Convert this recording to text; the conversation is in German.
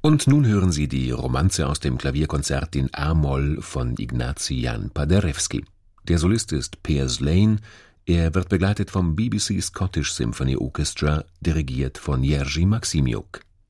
Und nun hören Sie die Romanze aus dem Klavierkonzert in a-Moll von Ignacy Jan Paderewski. Der Solist ist Piers Lane, er wird begleitet vom BBC Scottish Symphony Orchestra, dirigiert von Jerzy Maksimiuk.